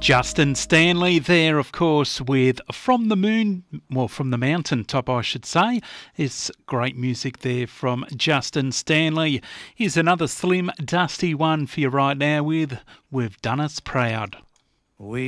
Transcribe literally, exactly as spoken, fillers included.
Justin Stanley there, of course, with From the Moon, well, from the mountain top, I should say. It's great music there from Justin Stanley. Here's another slim, dusty one for you right now with We've Done Us Proud. We